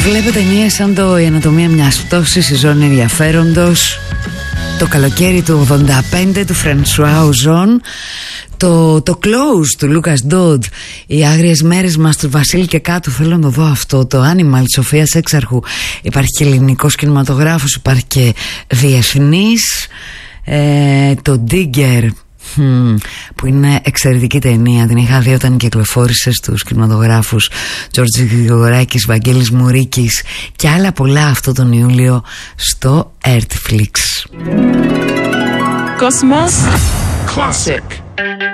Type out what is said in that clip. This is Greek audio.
Βλέπετε ταινίες σαν το «Η Ανατομία μιας πτώσης», «Η Ζώνη ενδιαφέροντος», «Το καλοκαίρι του 85» του Φρανσουά Οζόν, το Close του Λούκας Ντόντ, «Οι άγριες μέρες μας» του Βασίλη και κάτω. Θέλω να το δω αυτό. Το Animal της Σοφίας Έξαρχου. Υπάρχει και ελληνικός κινηματογράφος, υπάρχει και διεθνής. Το Digger, που είναι εξαιρετική ταινία. Την είχα δει όταν κυκλοφόρησε στους κινηματογράφους. Τζόρτζης Γρηγοράκης, Βαγγέλης Μουρίκης και άλλα πολλά αυτό τον Ιούλιο στο Artflix. Cosmos Classic.